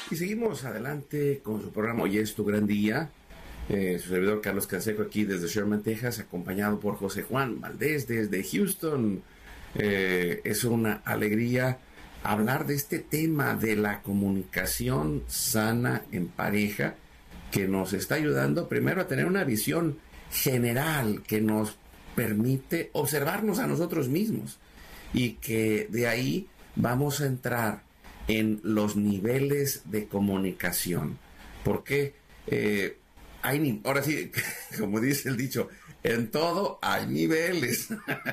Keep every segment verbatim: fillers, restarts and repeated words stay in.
Y seguimos adelante con su programa Hoy es tu gran día. Eh, su servidor Carlos Canseco aquí desde Sherman, Texas, acompañado por José Juan Valdés desde Houston. Eh, es una alegría hablar de este tema de la comunicación sana en pareja, que nos está ayudando primero a tener una visión general que nos permite observarnos a nosotros mismos, y que de ahí vamos a entrar en los niveles de comunicación. Porque eh, hay, ahora sí, como dice el dicho, en todo hay niveles.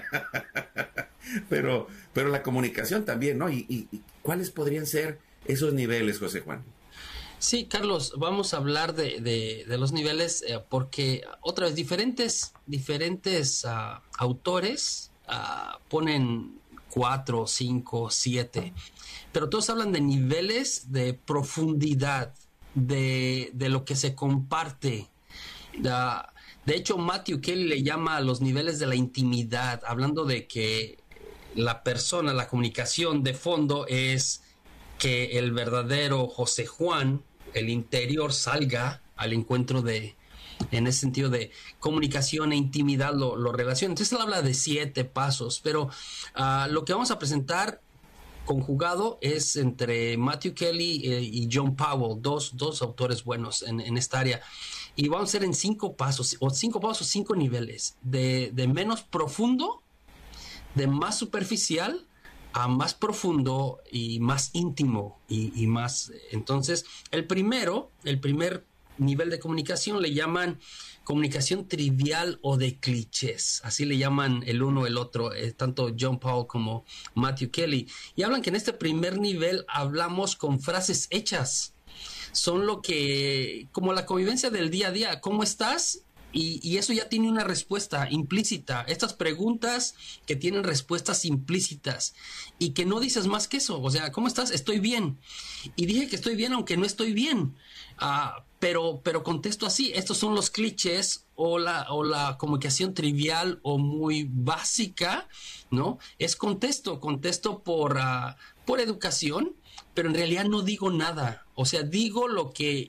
pero, pero la comunicación también, ¿no? ¿Y, y, y cuáles podrían ser esos niveles, José Juan? Sí, Carlos, vamos a hablar de, de, de los niveles eh, porque otra vez diferentes, diferentes uh, autores uh, ponen cuatro, cinco, siete, pero todos hablan de niveles de profundidad, de, de lo que se comparte. Uh, de hecho, Matthew Kelly le llama a los niveles de la intimidad, hablando de que la persona, la comunicación de fondo es que el verdadero José Juan, el interior, salga al encuentro de, en ese sentido de comunicación e intimidad, lo, lo relaciona. Entonces él habla de siete pasos, pero uh, lo que vamos a presentar conjugado es entre Matthew Kelly eh, y John Powell, dos, dos autores buenos en, en esta área. Y vamos a hacer en cinco pasos, o cinco pasos, cinco niveles, de, de menos profundo, de más superficial, a más profundo y más íntimo y, y más. Entonces, el primero, el primer nivel de comunicación le llaman comunicación trivial o de clichés. Así le llaman el uno el otro, eh, tanto John Powell como Matthew Kelly. Y hablan que en este primer nivel hablamos con frases hechas. Son lo que, como la convivencia del día a día. ¿Cómo estás? Y, y eso ya tiene una respuesta implícita. Estas preguntas que tienen respuestas implícitas y que no dices más que eso. O sea, ¿cómo estás? Estoy bien. Y dije que estoy bien aunque no estoy bien. Uh, pero, pero contesto así. Estos son los clichés o la, o la comunicación trivial o muy básica, ¿no? Es contesto, contesto por, uh, por educación, pero en realidad no digo nada. O sea, digo lo que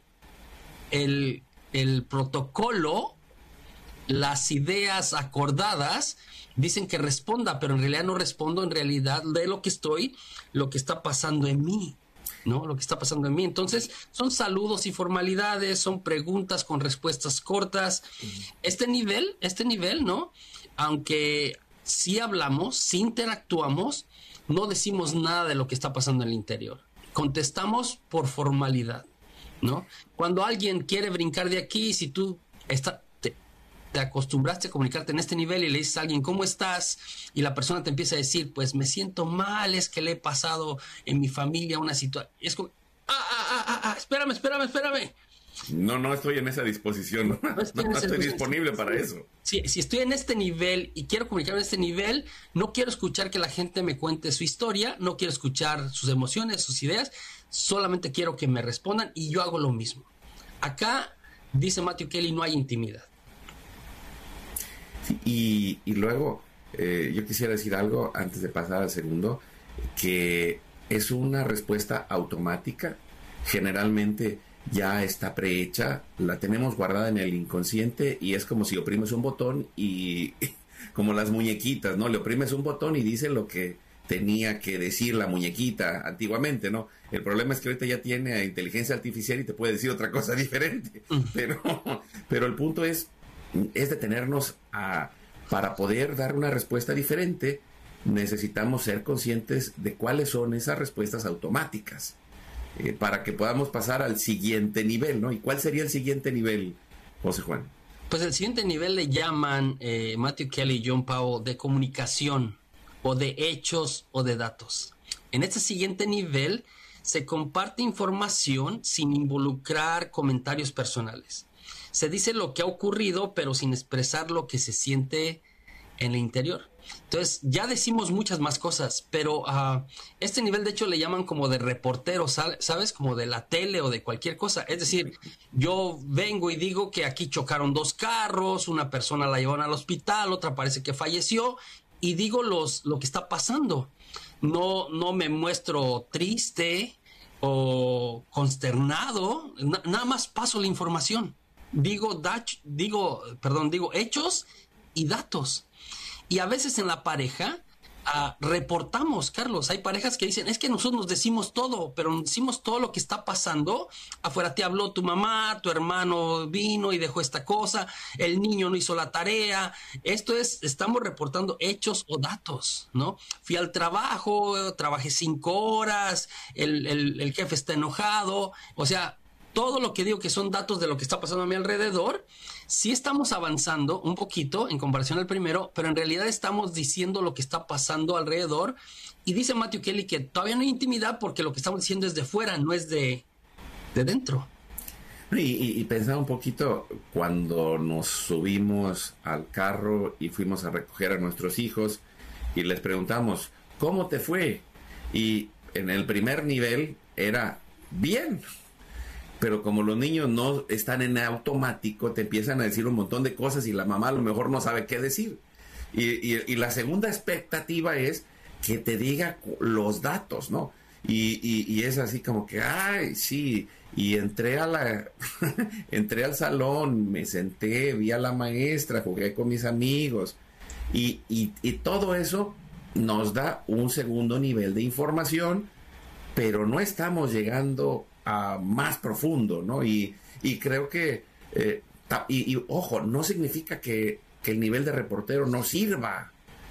el, el protocolo, las ideas acordadas dicen que responda, pero en realidad no respondo, en realidad de lo que estoy, lo que está pasando en mí, ¿no? Lo que está pasando en mí. Entonces, son saludos y formalidades, son preguntas con respuestas cortas. Este nivel, este nivel, ¿no? Aunque sí hablamos, sí interactuamos, no decimos nada de lo que está pasando en el interior. Contestamos por formalidad, ¿no? Cuando alguien quiere brincar de aquí, si tú estás... te acostumbraste a comunicarte en este nivel y le dices a alguien ¿cómo estás? Y la persona te empieza a decir pues me siento mal, es que le he pasado en mi familia una situación, es como ah, ah, ah, ah, ah, espérame, espérame, espérame. No, no estoy en esa disposición, no, no estoy, no, no estoy disponible para eso. Si, si estoy en este nivel y quiero comunicarme en este nivel, no quiero escuchar que la gente me cuente su historia, no quiero escuchar sus emociones, sus ideas, solamente quiero que me respondan y yo hago lo mismo. Acá, dice Matthew Kelly, no hay intimidad. Y, y luego, eh, yo quisiera decir algo antes de pasar al segundo, que es una respuesta automática, generalmente ya está prehecha, la tenemos guardada en el inconsciente y es como si oprimes un botón y como las muñequitas, ¿no? Le oprimes un botón y dice lo que tenía que decir la muñequita antiguamente, ¿no? El problema es que ahorita ya tiene inteligencia artificial y te puede decir otra cosa diferente, pero, pero el punto es es detenernos a, para poder dar una respuesta diferente, necesitamos ser conscientes de cuáles son esas respuestas automáticas, eh, para que podamos pasar al siguiente nivel, ¿no? ¿Y cuál sería el siguiente nivel, José Juan? Pues el siguiente nivel le llaman eh, Matthew Kelly y John Powell de comunicación o de hechos o de datos. En este siguiente nivel se comparte información sin involucrar comentarios personales. Se dice lo que ha ocurrido, pero sin expresar lo que se siente en el interior. Entonces, ya decimos muchas más cosas, pero uh, este nivel de hecho le llaman como de reportero, ¿sabes? Como de la tele o de cualquier cosa. Es decir, yo vengo y digo que aquí chocaron dos carros, una persona la llevaron al hospital, otra parece que falleció, y digo los, lo que está pasando. No, no me muestro triste, o consternado, na- nada más paso la información. Digo, dach- digo, perdón, digo hechos y datos. Y a veces en la pareja uh, reportamos, Carlos, hay parejas que dicen, es que nosotros nos decimos todo, pero nos decimos todo lo que está pasando. Afuera te habló tu mamá, tu hermano vino y dejó esta cosa, el niño no hizo la tarea. Esto es, estamos reportando hechos o datos, ¿no? Fui al trabajo, trabajé cinco horas, el, el, el jefe está enojado, o sea, todo lo que digo que son datos de lo que está pasando a mi alrededor. Sí estamos avanzando un poquito en comparación al primero, pero en realidad estamos diciendo lo que está pasando alrededor. Y dice Matthew Kelly que todavía no hay intimidad porque lo que estamos diciendo es de fuera, no es de, de dentro. Y, y, y pensaba un poquito cuando nos subimos al carro y fuimos a recoger a nuestros hijos y les preguntamos, ¿cómo te fue? Y en el primer nivel era bien. Pero como los niños no están en automático, te empiezan a decir un montón de cosas y la mamá a lo mejor no sabe qué decir. Y, y, y la segunda expectativa es que te diga los datos, ¿no? Y, y, y es así como que, ay, sí, y entré a la, entré al salón, me senté, vi a la maestra, jugué con mis amigos, y, y, y todo eso nos da un segundo nivel de información, pero no estamos llegando a más profundo, ¿no? Y, y creo que, eh, ta, y, y ojo, no significa que, que el nivel de reportero no sirva,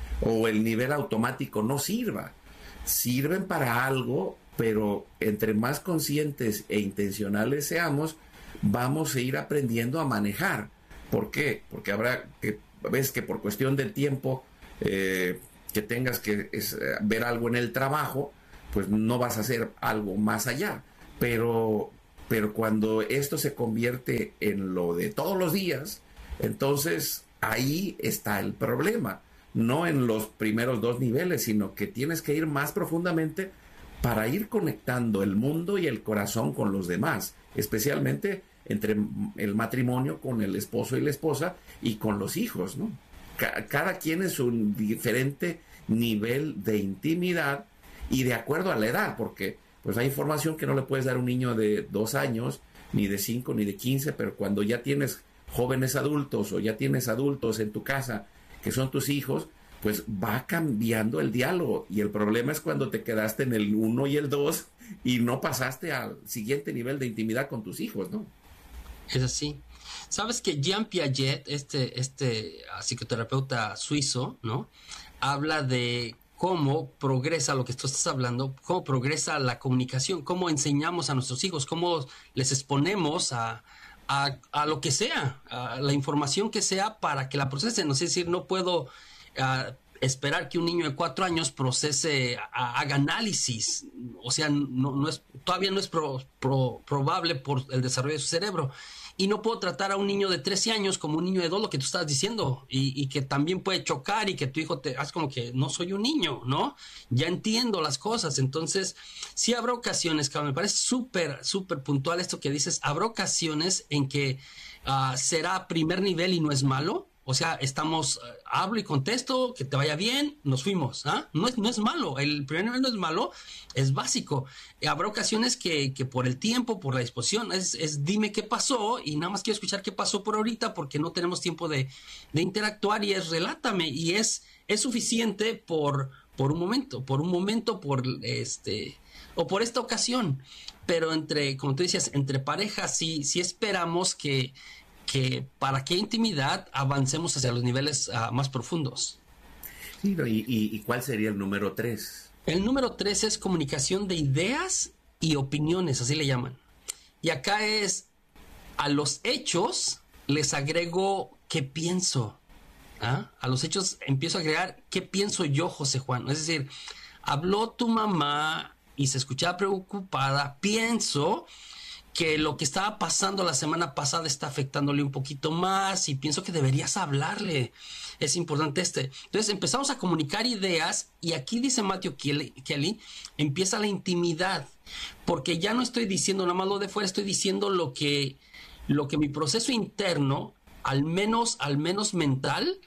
o el nivel automático no sirva. Sirven para algo, pero entre más conscientes e intencionales seamos, vamos a ir aprendiendo a manejar. ¿Por qué? Porque habrá que, ves que por cuestión del tiempo, eh, que tengas que es, ver algo en el trabajo, pues no vas a hacer algo más allá. Pero, pero cuando esto se convierte en lo de todos los días, entonces ahí está el problema. No en los primeros dos niveles, sino que tienes que ir más profundamente para ir conectando el mundo y el corazón con los demás, especialmente entre el matrimonio con el esposo y la esposa y con los hijos, ¿no? Cada quien es un diferente nivel de intimidad y de acuerdo a la edad, porque pues hay información que no le puedes dar a un niño de dos años, ni de cinco, ni de quince, pero cuando ya tienes jóvenes adultos o ya tienes adultos en tu casa que son tus hijos, pues va cambiando el diálogo. Y el problema es cuando te quedaste en el uno y el dos y no pasaste al siguiente nivel de intimidad con tus hijos, ¿no? Es así. Sabes que Jean Piaget, este, este psicoterapeuta suizo, ¿no? Habla de cómo progresa lo que tú estás hablando, cómo progresa la comunicación, cómo enseñamos a nuestros hijos, cómo les exponemos a, a, a lo que sea, a la información que sea para que la procesen. Es decir, no puedo uh, esperar que un niño de cuatro años procese, a, haga análisis. O sea, no, no es, todavía no es pro, pro, probable por el desarrollo de su cerebro. Y no puedo tratar a un niño de trece años como un niño de dos, lo que tú estás diciendo, y, y que también puede chocar y que tu hijo te hace como que no soy un niño, ¿no? Ya entiendo las cosas. Entonces, sí habrá ocasiones, que me parece súper, súper puntual esto que dices, habrá ocasiones en que uh, será primer nivel y no es malo. O sea, estamos, uh, hablo y contesto, que te vaya bien, nos fuimos, ¿ah? No es, no es malo, el primer nivel no es malo, es básico. Eh, habrá ocasiones que, que por el tiempo, por la disposición, es, es dime qué pasó y nada más quiero escuchar qué pasó por ahorita porque no tenemos tiempo de, de interactuar y es relátame y es, es suficiente por, por un momento, por un momento, por este, o por esta ocasión. Pero entre, como tú decías, entre parejas sí, sí esperamos que que para qué intimidad avancemos hacia los niveles uh, más profundos. Sí, ¿y, y, ¿y cuál sería el número tres? El número tres es comunicación de ideas y opiniones, así le llaman. Y acá es, a los hechos les agrego qué pienso. ¿Ah? A los hechos empiezo a agregar qué pienso yo, José Juan. Es decir, habló tu mamá y se escuchaba preocupada, pienso que lo que estaba pasando la semana pasada está afectándole un poquito más y pienso que deberías hablarle. Es importante este. Entonces empezamos a comunicar ideas y aquí dice Matthew Kelly, Kelly, empieza la intimidad, porque ya no estoy diciendo nada más lo de fuera, estoy diciendo lo que, lo que mi proceso interno, al menos, al menos mental,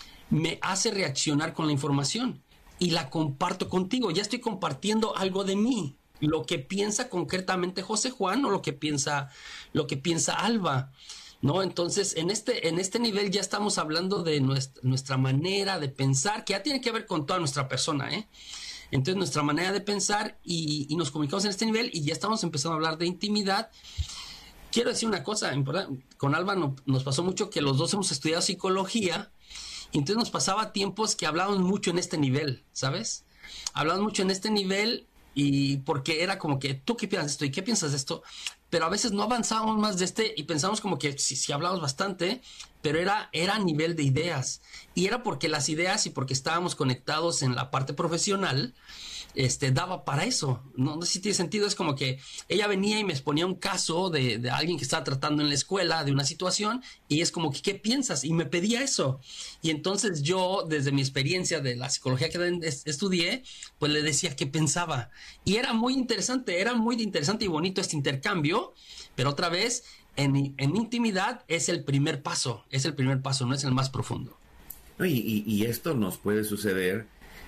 me hace reaccionar con la información y la comparto contigo. Ya estoy compartiendo algo de mí. lo que piensa concretamente José Juan o lo que piensa, lo que piensa Alba, ¿no? Entonces, en este, en este nivel ya estamos hablando de nuestra, nuestra manera de pensar, que ya tiene que ver con toda nuestra persona, ¿eh? Entonces, nuestra manera de pensar y, y nos comunicamos en este nivel y ya estamos empezando a hablar de intimidad. Quiero decir una cosa importante. Con Alba no, nos pasó mucho que los dos hemos estudiado psicología y entonces nos pasaba tiempos que hablábamos mucho en este nivel, ¿sabes? Hablábamos mucho en este nivel y porque era como que, ¿tú qué piensas de esto? ¿Y qué piensas de esto? Pero a veces no avanzábamos más de este y pensamos como que sí, sí hablábamos bastante, pero era, era a nivel de ideas. Y era porque las ideas y porque estábamos conectados en la parte profesional, este, daba para eso. No, no sé si tiene sentido. Es como que ella venía y me exponía un caso de, de alguien que estaba tratando en la escuela de una situación y es como que, ¿qué piensas? Y me pedía eso. Y entonces yo, desde mi experiencia de la psicología que estudié, pues le decía qué pensaba. Y era muy interesante, era muy interesante y bonito este intercambio, pero otra vez, en, en intimidad es el primer paso, es el primer paso, no es el más profundo. Y, y, y esto nos puede suceder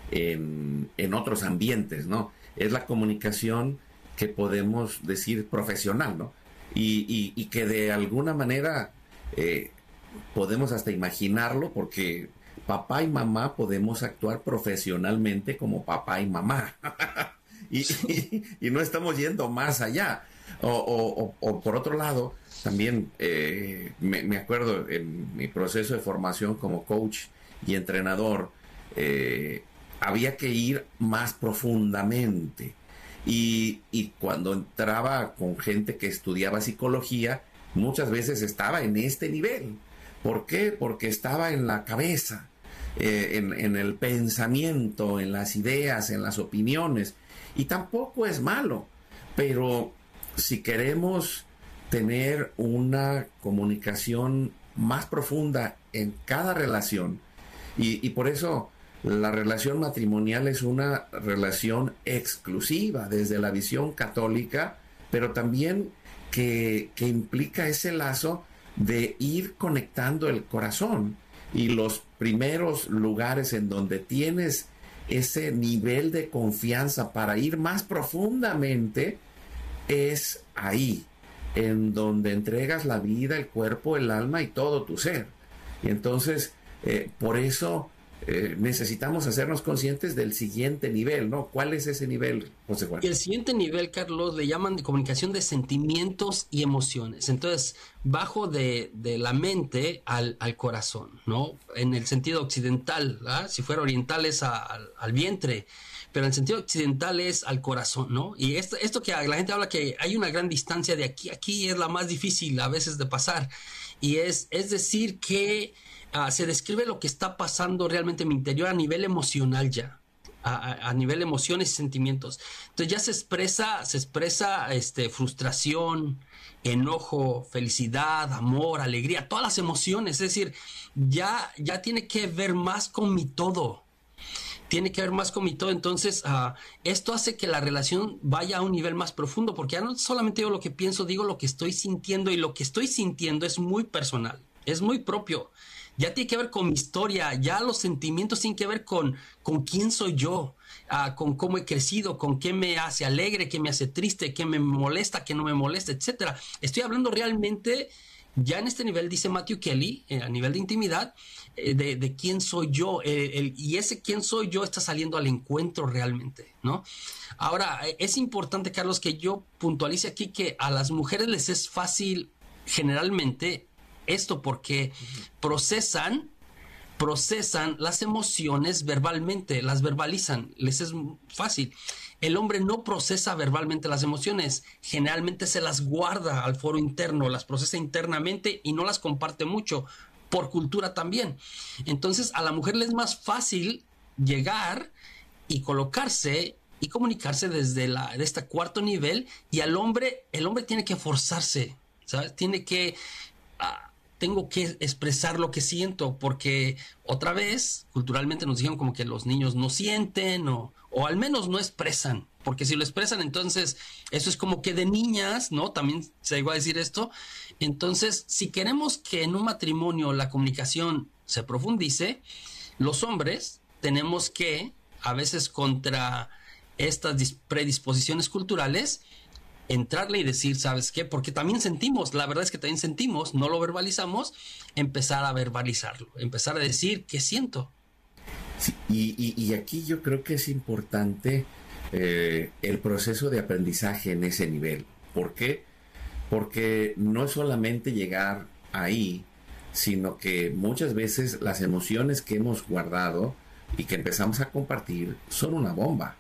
en, en otros ambientes, ¿no? Es la comunicación que podemos decir profesional, ¿no? Y, y, y que de alguna manera eh, podemos hasta imaginarlo, porque papá y mamá podemos actuar profesionalmente como papá y mamá. y, y, y no estamos yendo más allá. O, o, o, o por otro lado, también eh, me, me acuerdo en mi proceso de formación como coach y entrenador, eh, había que ir más profundamente. Y, y cuando entraba con gente que estudiaba psicología, muchas veces estaba en este nivel. ¿Por qué? Porque estaba en la cabeza, eh, en, en el pensamiento, en las ideas, en las opiniones. Y tampoco es malo, pero si queremos tener una comunicación más profunda en cada relación, y, y por eso la relación matrimonial es una relación exclusiva desde la visión católica, pero también que, que implica ese lazo de ir conectando el corazón. Y los primeros lugares en donde tienes ese nivel de confianza para ir más profundamente es ahí, en donde entregas la vida, el cuerpo, el alma y todo tu ser. Y entonces, eh, por eso eh, necesitamos hacernos conscientes del siguiente nivel, ¿no? ¿Cuál es ese nivel, José Juan? Y el siguiente nivel, Carlos, le llaman de comunicación de sentimientos y emociones. Entonces, bajo de, de la mente al, al corazón, ¿no? En el sentido occidental, ¿verdad? Si fuera oriental es a, al, al vientre, pero en el sentido occidental es al corazón, ¿no? Y esto, esto que la gente habla que hay una gran distancia de aquí a aquí es la más difícil a veces de pasar. Y es, es decir que uh, se describe lo que está pasando realmente en mi interior a nivel emocional ya. A, a nivel de emociones y sentimientos. Entonces ya se expresa, se expresa este, frustración, enojo, felicidad, amor, alegría, todas las emociones. Es decir, ya, ya tiene que ver más con mi todo. Tiene que ver más con mi todo. Entonces, uh, esto hace que la relación vaya a un nivel más profundo, porque ya no solamente digo lo que pienso, digo lo que estoy sintiendo, y lo que estoy sintiendo es muy personal, es muy propio. Ya tiene que ver con mi historia, ya los sentimientos tienen que ver con, con quién soy yo, uh, con cómo he crecido, con qué me hace alegre, qué me hace triste, qué me molesta, qué no me molesta, etcétera. Estoy hablando realmente, ya en este nivel, dice Matthew Kelly, eh, a nivel de intimidad, eh, de, de quién soy yo, eh, el, y ese quién soy yo está saliendo al encuentro realmente, ¿no? Ahora, eh, es importante, Carlos, que yo puntualice aquí que a las mujeres les es fácil generalmente esto porque procesan, procesan las emociones verbalmente, las verbalizan, les es fácil. El hombre no procesa verbalmente las emociones, generalmente se las guarda al foro interno, las procesa internamente y no las comparte mucho, por cultura también. Entonces a la mujer le es más fácil llegar y colocarse y comunicarse desde la, de este cuarto nivel, y al hombre, el hombre tiene que forzarse, ¿sabes? Tiene que... Uh, tengo que expresar lo que siento, porque otra vez, culturalmente nos dijeron como que los niños no sienten o, o al menos no expresan, porque si lo expresan, entonces eso es como que de niñas, ¿no? También se llegó a decir esto. Entonces, si queremos que en un matrimonio la comunicación se profundice, los hombres tenemos que, a veces contra estas dis- predisposiciones culturales, entrarle y decir, ¿sabes qué? Porque también sentimos, la verdad es que también sentimos, no lo verbalizamos, empezar a verbalizarlo, empezar a decir qué siento. Sí, y, y, y aquí yo creo que es importante eh, el proceso de aprendizaje en ese nivel. ¿Por qué? Porque no es solamente llegar ahí, sino que muchas veces las emociones que hemos guardado y que empezamos a compartir son una bomba.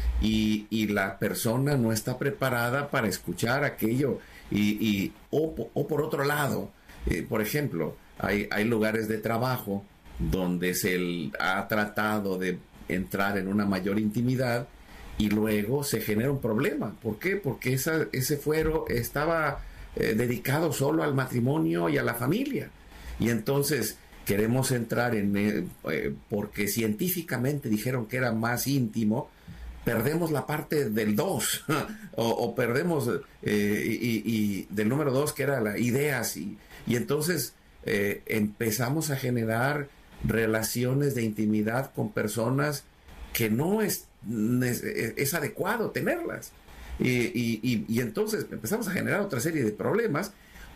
Y, y la persona no está preparada para escuchar aquello. Y, y, o, o por otro lado, eh, por ejemplo, hay, hay lugares de trabajo donde se ha tratado de entrar en una mayor intimidad y luego se genera un problema. ¿Por qué? Porque esa, ese fuero estaba eh, dedicado solo al matrimonio y a la familia. Y entonces queremos entrar en eh, eh, porque científicamente dijeron que era más íntimo, perdemos la parte del dos o, o perdemos eh, y, y del número dos que era las ideas y, y entonces eh, empezamos a generar relaciones de intimidad con personas que no es, es, es adecuado tenerlas y, y, y, y entonces empezamos a generar otra serie de problemas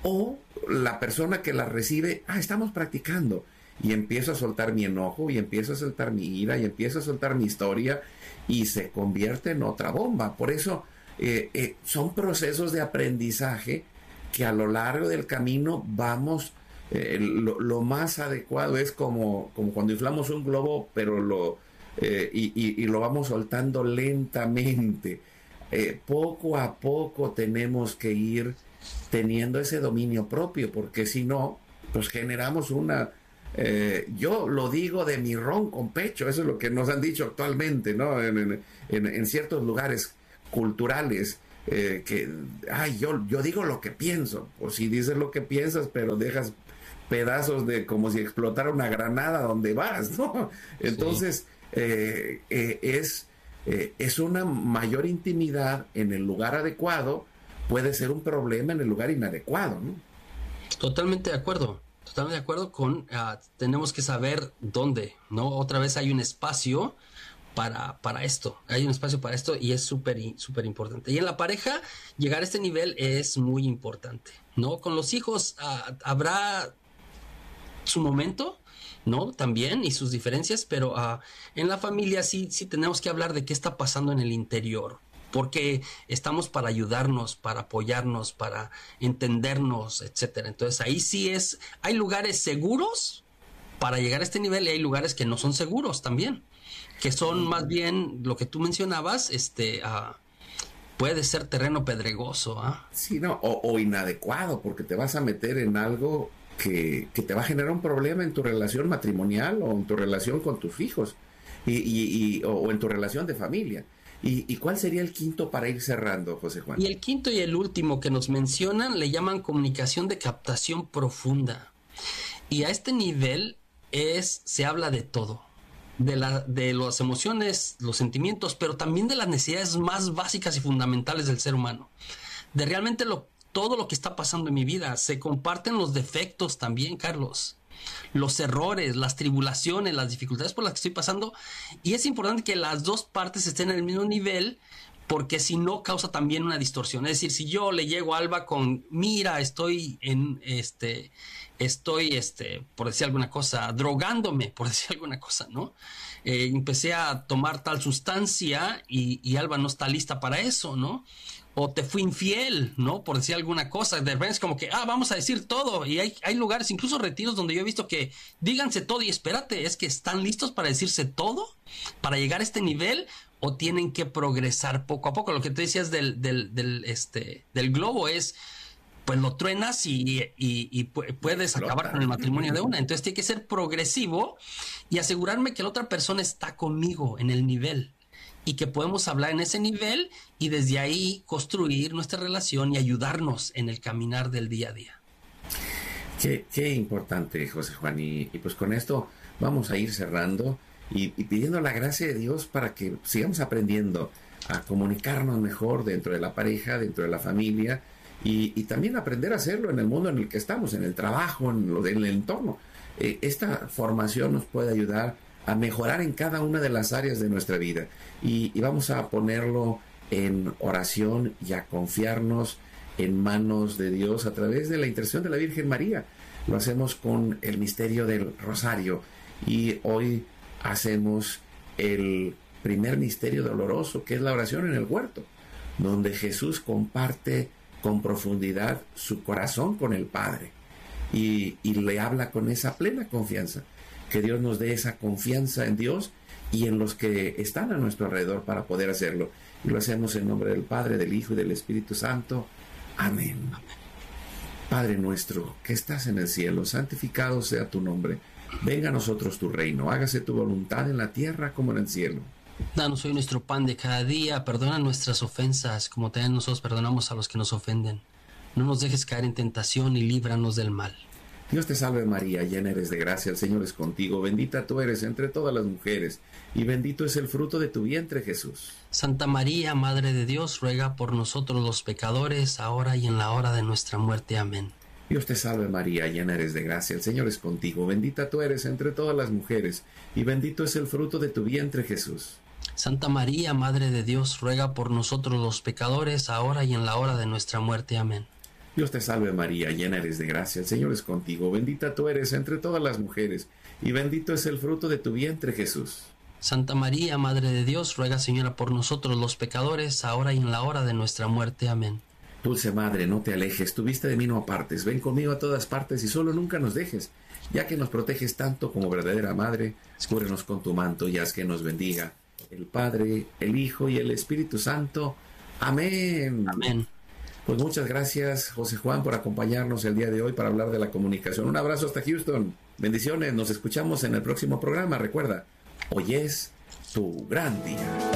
o la persona que la recibe, ah, estamos practicando y empiezo a soltar mi enojo y empiezo a soltar mi ira y empiezo a soltar mi historia y se convierte en otra bomba. Por eso eh, eh, son procesos de aprendizaje que a lo largo del camino vamos, eh, lo, lo más adecuado es como, como cuando inflamos un globo, pero lo, eh, y, y, y lo vamos soltando lentamente. Eh, poco a poco tenemos que ir teniendo ese dominio propio, porque si no, pues generamos una... Eh, yo lo digo de mi ron con pecho, eso es lo que nos han dicho actualmente, ¿no? En, en, en, en ciertos lugares culturales, eh, que, ay, yo, yo digo lo que pienso, o si dices lo que piensas, pero dejas pedazos de como si explotara una granada donde vas, ¿no? Entonces, sí. eh, eh, es, eh, es una mayor intimidad en el lugar adecuado, puede ser un problema en el lugar inadecuado, ¿no? Totalmente de acuerdo. Totalmente de acuerdo con, uh, tenemos que saber dónde, ¿no? Otra vez hay un espacio para, para esto, hay un espacio para esto y es súper, súper importante. Y en la pareja, llegar a este nivel es muy importante, ¿no? Con los hijos uh, habrá su momento, ¿no? También, y sus diferencias, pero uh, en la familia sí, sí tenemos que hablar de qué está pasando en el interior. Porque estamos para ayudarnos, para apoyarnos, para entendernos, etcétera. Entonces ahí sí es, hay lugares seguros para llegar a este nivel y hay lugares que no son seguros también, que son más bien lo que tú mencionabas, este, uh, puede ser terreno pedregoso. ¿eh? Sí, no, o, o inadecuado, porque te vas a meter en algo que, que te va a generar un problema en tu relación matrimonial o en tu relación con tus hijos y, y, y, o, o en tu relación de familia. ¿Y, ¿Y cuál sería el quinto para ir cerrando, José Juan? Y el quinto y el último que nos mencionan le llaman comunicación de captación profunda. Y a este nivel es, se habla de todo, de, la, de las emociones, los sentimientos, pero también de las necesidades más básicas y fundamentales del ser humano. De realmente lo, todo lo que está pasando en mi vida. Se comparten los defectos también, Carlos. Los errores, las tribulaciones, las dificultades por las que estoy pasando, y es importante que las dos partes estén en el mismo nivel, porque si no causa también una distorsión. Es decir, si yo le llego a Alba con, mira, estoy en este, estoy este, por decir alguna cosa, drogándome, por decir alguna cosa, ¿no? Eh, empecé a tomar tal sustancia y, y Alba no está lista para eso, ¿no? O te fui infiel, ¿no? Por decir alguna cosa. De repente es como que, ah, vamos a decir todo. Y hay, hay lugares, incluso retiros, donde yo he visto que díganse todo y espérate, ¿es que están listos para decirse todo? ¿Para llegar a este nivel? ¿O tienen que progresar poco a poco? Lo que tú decías del, del, del, este, del globo es, pues lo truenas y, y, y puedes acabar con el matrimonio de una. Entonces tiene que ser progresivo y asegurarme que la otra persona está conmigo en el nivel. Y que podemos hablar en ese nivel y desde ahí construir nuestra relación y ayudarnos en el caminar del día a día. Qué, qué importante, José Juan. Y, y pues con esto vamos a ir cerrando y, y pidiendo la gracia de Dios para que sigamos aprendiendo a comunicarnos mejor dentro de la pareja, dentro de la familia y, y también aprender a hacerlo en el mundo en el que estamos, en el trabajo, en, lo, en el entorno. Eh, esta formación nos puede ayudar a mejorar en cada una de las áreas de nuestra vida. Y, y vamos a ponerlo en oración y a confiarnos en manos de Dios a través de la intercesión de la Virgen María. Lo hacemos con el misterio del Rosario y hoy hacemos el primer misterio doloroso, que es la oración en el huerto, donde Jesús comparte con profundidad su corazón con el Padre y, y le habla con esa plena confianza. Que Dios nos dé esa confianza en Dios y en los que están a nuestro alrededor para poder hacerlo. Y lo hacemos en nombre del Padre, del Hijo y del Espíritu Santo. Amén. Padre nuestro, que estás en el cielo, santificado sea tu nombre. Venga a nosotros tu reino, hágase tu voluntad en la tierra como en el cielo. Danos hoy nuestro pan de cada día, perdona nuestras ofensas, como también nosotros perdonamos a los que nos ofenden. No nos dejes caer en tentación y líbranos del mal. Dios te salve María, llena eres de gracia, el Señor es contigo, bendita tú eres entre todas las mujeres, y bendito es el fruto de tu vientre Jesús. Santa María, Madre de Dios, ruega por nosotros los pecadores, ahora y en la hora de nuestra muerte. Amén. Dios te salve María, llena eres de gracia, el Señor es contigo, bendita tú eres entre todas las mujeres, y bendito es el fruto de tu vientre Jesús. Santa María, Madre de Dios, ruega por nosotros los pecadores, ahora y en la hora de nuestra muerte. Amén. Dios te salve María, llena eres de gracia, el Señor es contigo, bendita tú eres entre todas las mujeres, y bendito es el fruto de tu vientre Jesús. Santa María, Madre de Dios, ruega Señora por nosotros los pecadores, ahora y en la hora de nuestra muerte. Amén. Dulce Madre, no te alejes, tu vista de mí no apartes, ven conmigo a todas partes y solo nunca nos dejes, ya que nos proteges tanto como verdadera Madre, cúbrenos con tu manto y haz que nos bendiga el Padre, el Hijo y el Espíritu Santo. Amén. Amén. Pues muchas gracias, José Juan, por acompañarnos el día de hoy para hablar de la comunicación. Un abrazo hasta Houston. Bendiciones, nos escuchamos en el próximo programa. Recuerda, hoy es tu gran día.